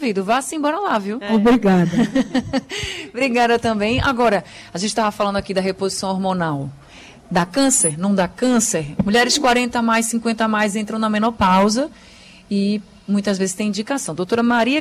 convido. Vá-se embora lá, viu? Obrigada. Obrigada também. Agora, a gente estava falando aqui da reposição hormonal. Dá câncer? Não dá câncer? Mulheres 40 a mais, 50 a mais entram na menopausa e muitas vezes tem indicação. Doutora Maria